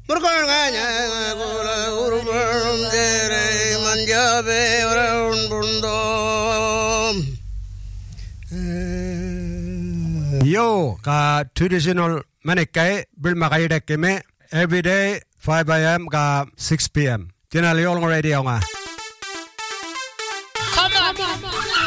Murkanya Urum Dere Manjabe around Bundo. Yo, ka traditional manikai bil makai dekeme every day 5 a.m. ka 6 p.m. Tinali all radio nga. Come on.